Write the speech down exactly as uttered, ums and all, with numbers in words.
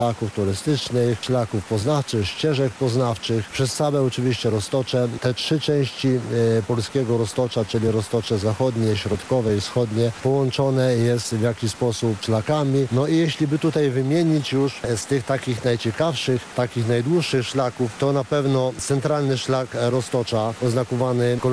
szlaków turystycznych, szlaków poznawczych, ścieżek poznawczych, przez całe oczywiście Roztocze. Te trzy części e, polskiego Roztocza, czyli Roztocze zachodnie, środkowe i wschodnie, połączone jest w jakiś sposób szlakami. No i jeśli by tutaj wymienić już z tych takich najciekawszych, takich najdłuższych szlaków, to na pewno centralny szlak Roztocza, oznakowany